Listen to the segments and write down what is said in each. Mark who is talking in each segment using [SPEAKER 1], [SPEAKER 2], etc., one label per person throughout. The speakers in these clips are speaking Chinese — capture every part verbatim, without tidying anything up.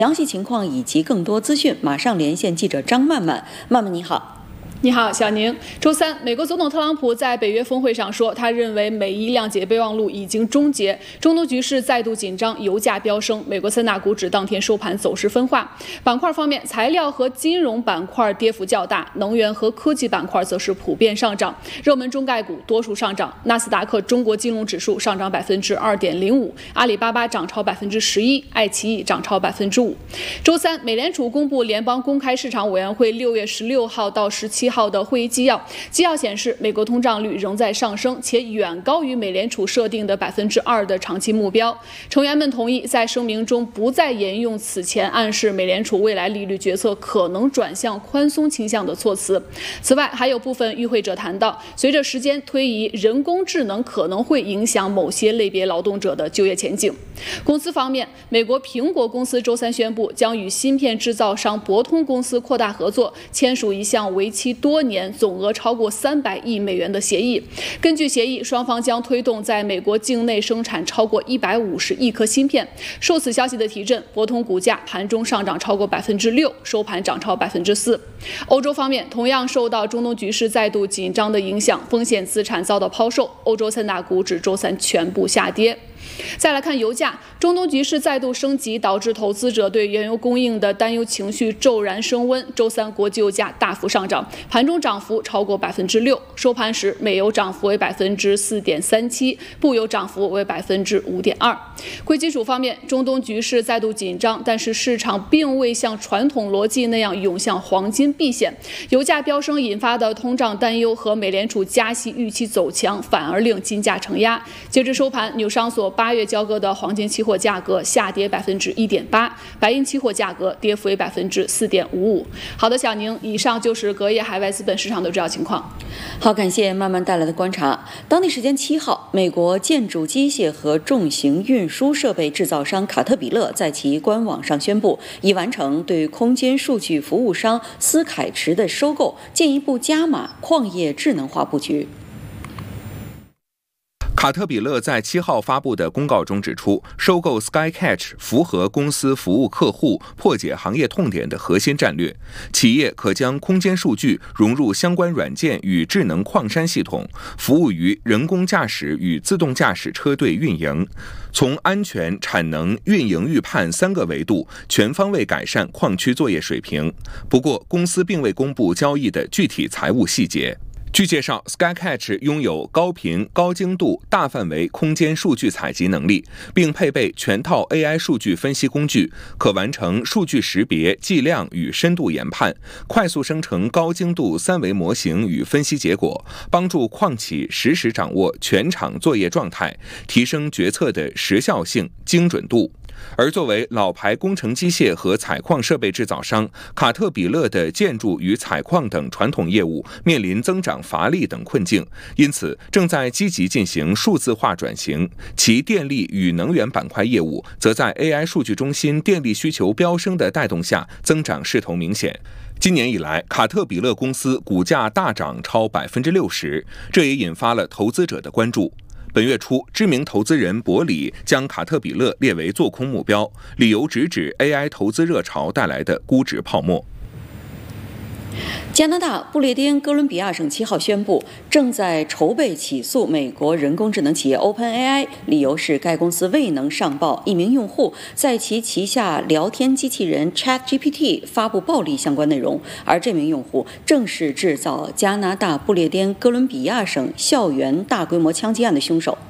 [SPEAKER 1] 详细情况以及更多资讯，马上连线记者张曼曼。曼曼你好。
[SPEAKER 2] 你好，小宁。周三，美国总统特朗普在北约峰会上说，他认为美伊谅解备忘录已经终结，中东局势再度紧张，油价飙升。美国三大股指当天收盘走势分化，板块方面，材料和金融板块跌幅较大，能源和科技板块则是普遍上涨，热门中概股多数上涨。纳斯达克中国金融指数上涨百分之二点零五，阿里巴巴涨超百分之十一，爱奇艺涨超百分之五。周三，美联储公布联邦公开市场委员会六月十六号到十七号的会议纪要，纪要显示，美国通胀率仍在上升，且远高于美联储设定的百分之二的长期目标。成员们同意在声明中不再沿用此前暗示美联储未来利率决策可能转向宽松倾向的措辞。此外，还有部分与会者谈到，随着时间推移，人工智能可能会影响某些类别劳动者的就业前景。公司方面，美国苹果公司周三宣布，将与芯片制造商博通公司扩大合作，签署一项为期多年、总额超过三百亿美元的协议。根据协议，双方将推动在美国境内生产超过一百五十亿颗芯片。受此消息的提振，博通股价盘中上涨超过百分之六，收盘涨超百分之四。欧洲方面，同样受到中东局势再度紧张的影响，风险资产遭到抛售，欧洲三大股指周三全部下跌。再来看油价，中东局势再度升级，导致投资者对原油供应的担忧情绪骤然升温。周三国际油价大幅上涨，盘中涨幅超过百分之六，收盘时美油涨幅为百分之四点三七，布油涨幅为百分之五点二。贵金属方面，中东局势再度紧张，但是市场并未像传统逻辑那样涌向黄金避险。油价飙升引发的通胀担忧和美联储加息预期走强，反而令金价承压。截至收盘，纽商所八月交割的黄金期货价格下跌百分之一点八，白银期货价格跌幅为百分之四点五五。好的，小宁，以上就是隔夜海外资本市场的主要情况。
[SPEAKER 1] 好，感谢慢慢带来的观察。当地时间七号，美国建筑机械和重型运输设备制造商卡特彼勒在其官网上宣布，已完成对空间数据服务商斯凯驰的收购，进一步加码矿业智能化布局。
[SPEAKER 3] 卡特彼勒在七号发布的公告中指出，收购 Skycatch 符合公司服务客户、破解行业痛点的核心战略。企业可将空间数据融入相关软件与智能矿山系统，服务于人工驾驶与自动驾驶车队运营，从安全、产能、运营预判三个维度全方位改善矿区作业水平。不过，公司并未公布交易的具体财务细节。据介绍 ，Skycatch 拥有高频、高精度、大范围空间数据采集能力，并配备全套 A I 数据分析工具，可完成数据识别、计量与深度研判，快速生成高精度三维模型与分析结果，帮助矿企实时掌握全场作业状态，提升决策的时效性、精准度。而作为老牌工程机械和采矿设备制造商，卡特彼勒的建筑与采矿等传统业务面临增长乏力等困境，因此正在积极进行数字化转型。其电力与能源板块业务则在 A I 数据中心电力需求飙升的带动下，增长势头明显。今年以来，卡特彼勒公司股价大涨超百分之六十，这也引发了投资者的关注。本月初，知名投资人伯里将卡特彼勒列为做空目标，理由直指 A I 投资热潮带来的估值泡沫。
[SPEAKER 1] 加拿大不列颠哥伦比亚省七号宣布，正在筹备起诉美国人工智能企业 OpenAI， 理由是该公司未能上报一名用户在其旗下聊天机器人 ChatGPT 发布暴力相关内容，而这名用户正是制造加拿大不列颠哥伦比亚省校园大规模枪击案的凶手。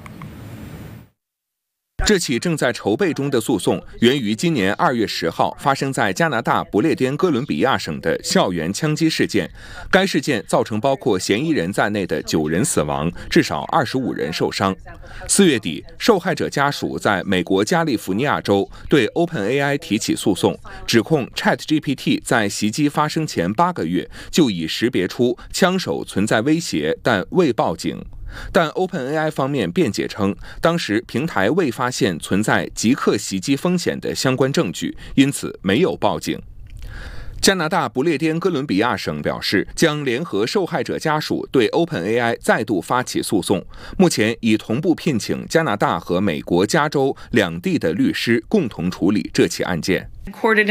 [SPEAKER 3] 这起正在筹备中的诉讼源于今年二月十号发生在加拿大不列颠哥伦比亚省的校园枪击事件。该事件造成包括嫌疑人在内的九人死亡，至少二十五人受伤。四月底，受害者家属在美国加利福尼亚州对 OpenAI 提起诉讼，指控 ChatGPT 在袭击发生前八个月就已识别出枪手存在威胁，但未报警。但 OpenAI 方面辩解称，当时平台未发现存在即刻袭击风险的相关证据，因此没有报警。 加拿大不列颠哥伦比亚省表示，将联合受害者家属对 OpenAI 再度发起诉讼，目前已同步聘请加拿大和美国加州两地的律师共同处理这起案件。